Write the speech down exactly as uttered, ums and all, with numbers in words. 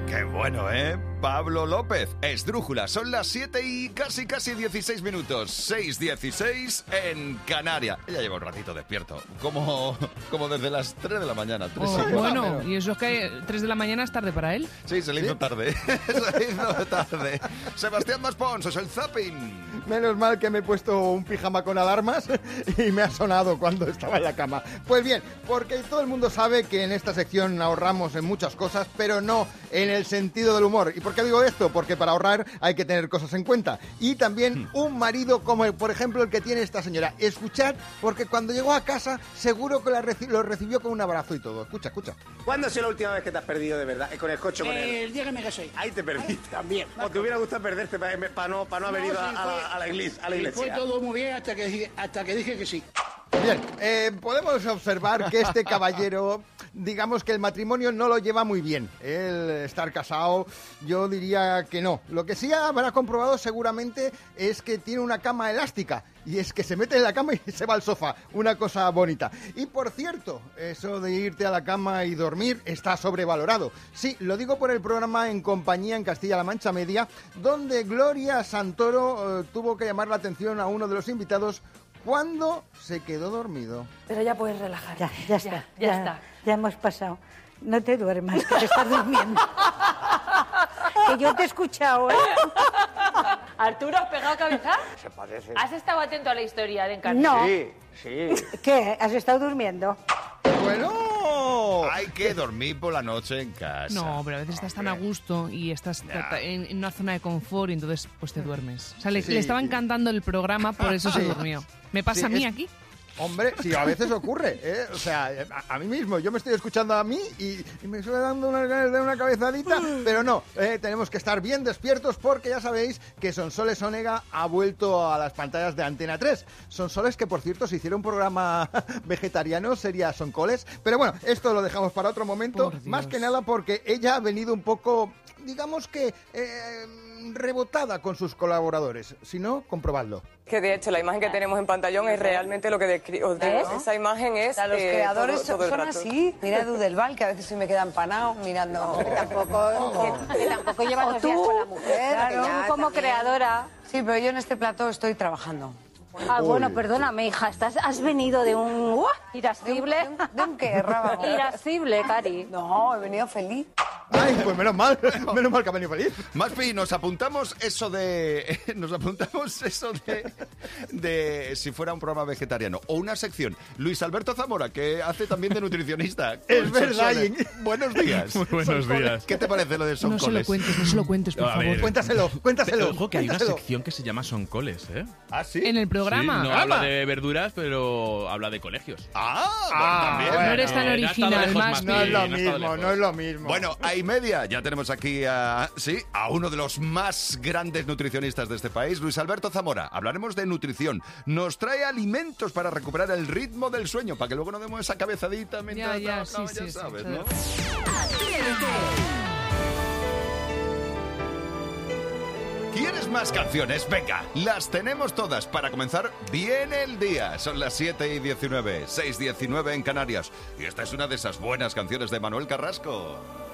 Qué bueno, ¿eh? Pablo López, Esdrújula. Son las siete y casi, casi dieciséis minutos. seis dieciséis en Canarias. Ella lleva un ratito despierto. Como, como desde las tres de la mañana. tres Oh, y bueno, menos. y eso es que tres de la mañana es tarde para él. Sí, se le hizo tarde. Se le hizo tarde. Sebastián Maspons, es el Zapping. Menos mal que me he puesto un pijama con alarmas y me ha sonado cuando estaba en la cama. Pues bien, porque todo el mundo sabe que en esta sección ahorramos en muchas cosas, pero no en el sentido del humor. ¿Y por qué digo esto? Porque para ahorrar hay que tener cosas en cuenta. Y también un marido como, el, por ejemplo, el que tiene esta señora. Escuchad, porque cuando llegó a casa seguro que la reci- lo recibió con un abrazo y todo. Escucha, escucha. ¿Cuándo ha sido la última vez que te has perdido de verdad? Con el coche con él. El día que me casé. Ahí te perdiste. También. ¿O te hubiera gustado perderte para, para no, para no haber No, ido a, sí, a fue- la, a la iglesia? A la y iglesia? Fue todo muy bien hasta que, dije- hasta que dije que sí. Bien, eh, podemos observar que este caballero, digamos que el matrimonio no lo lleva muy bien. El estar casado, yo diría que no. Lo que sí habrá comprobado seguramente es que tiene una cama elástica. Y es que se mete en la cama y se va al sofá. Una cosa bonita. Y por cierto, eso de irte a la cama y dormir está sobrevalorado. Sí, lo digo por el programa En Compañía en Castilla-La Mancha Media, donde Gloria Santoro eh, tuvo que llamar la atención a uno de los invitados cuando se quedó dormido. Pero ya puedes relajar. Ya, ya está. Ya, Ya, ya está. ya hemos pasado. No te duermas, que te estás durmiendo. Que yo te he escuchado, ¿eh? Arturo, ¿has pegado cabeza? Se parece. ¿Has estado atento a la historia de Encarni? No. Sí, sí. ¿Qué? ¿Has estado durmiendo? Bueno, Hay que dormir por la noche en casa. No, pero a veces estás tan a gusto y estás ta- ta- en, en una zona de confort y entonces pues te duermes. O sea, le, Sí. le estaba encantando el programa, por eso se Sí. durmió. ¿Me pasa Sí, a mí es- aquí? hombre, sí, a veces ocurre, ¿eh? O sea, a, a mí mismo, yo me estoy escuchando a mí y, y me estoy dando unas ganas de una cabezadita, pero no, eh, tenemos que estar bien despiertos porque ya sabéis que Sonsoles Onega ha vuelto a las pantallas de Antena tres. Sonsoles que, por cierto, si hiciera un programa vegetariano sería Soncoles, pero bueno, esto lo dejamos para otro momento, Por Dios. más que nada porque ella ha venido un poco, digamos que, eh, rebotada con sus colaboradores. Si no, comprobadlo. Que de hecho la imagen que tenemos en pantallón es realmente lo que descri- os digo. ¿Ves? Esa imagen es O sea, los eh, creadores todo, todo el son rato. así. Mira Dudelval, que a veces se me queda empanado mirando. Que tampoco, que, que tampoco llevas O dos días tú, con la mujer. claro, que ya tú como también. creadora. Sí, pero yo en este plató estoy trabajando. Ah, bueno, perdóname, hija, estás, has venido de un... ¡uh! irascible. ¿De un, de un qué, Rábago? Irascible, Cari. No, he venido feliz. Ay, pues menos mal, menos mal que ha venido feliz. Maspi, nos apuntamos eso de... Nos apuntamos eso de... De si fuera un programa vegetariano o una sección. Luis Alberto Zamora, que hace también de nutricionista. Es Con verdad, Sonsoles. Buenos días. Muy buenos días. ¿Qué te parece lo de No se lo Soncoles? cuentes, no se lo cuentes, por A favor. ver. Cuéntaselo, cuéntaselo. Ojo, que hay una cuéntaselo. sección que se llama Soncoles, ¿eh? ¿Ah, sí? En el programa. Sí, no ¡Ama! habla de verduras, pero habla de colegios. Ah, Ah, bueno, también. bueno. No eres tan Eh, no ha estado original, lejos, más. Maspi, No es lo no ha estado mismo, lejos. no es lo mismo. Bueno, a y media ya tenemos aquí a, sí, a uno de los más grandes nutricionistas de este país, Luis Alberto Zamora. Hablaremos de nutrición. Nos trae alimentos para recuperar el ritmo del sueño, para que luego no demos esa cabezadita mientras Ya, ya, trabajamos, sí, ya sí, sí, sabes, sí. ¿no? ¿Quieres más canciones? Venga, las tenemos todas para comenzar bien el día. Son las siete y diecinueve, seis diecinueve en Canarias. Y esta es una de esas buenas canciones de Manuel Carrasco.